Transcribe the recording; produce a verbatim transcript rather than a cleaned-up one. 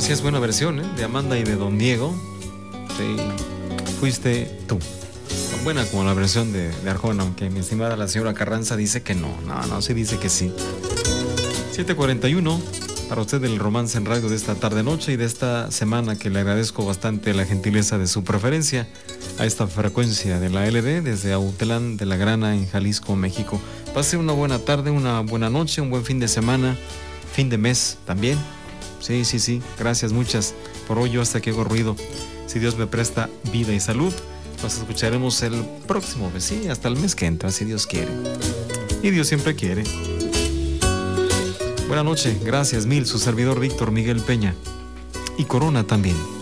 Esta sí es buena versión, ¿eh? De Amanda y de Don Diego. Sí, fuiste tú. Tan buena como la versión de, de Arjona, aunque mi estimada la señora Carranza dice que no. No, no, sí dice que sí. siete cuarenta y uno, para usted el romance en radio de esta tarde-noche y de esta semana, que le agradezco bastante la gentileza de su preferencia a esta frecuencia de la L D desde Autlán de la Grana en Jalisco, México. Pase una buena tarde, una buena noche, un buen fin de semana, fin de mes también. Sí, sí, sí, gracias, muchas. Por hoy yo hasta que hago ruido. Si Dios me presta vida y salud, nos escucharemos el próximo mes, sí, hasta el mes que entra, si Dios quiere. Y Dios siempre quiere. Buenas noches, gracias mil, su servidor Víctor Miguel Peña. Y Corona también.